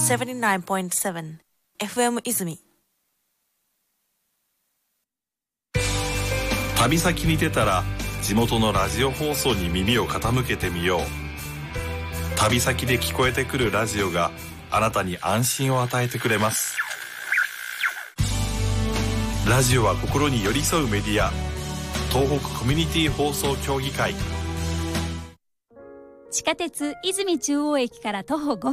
79.7 FM 泉。 旅先に出たら地元のラジオ放送に耳を傾けてみよう。旅先で聞こえてくるラジオがあなたに安心を与えてくれます。ラジオは心に寄り添うメディア、東北コミュニティ放送協議会。 地下鉄泉中央駅から徒歩5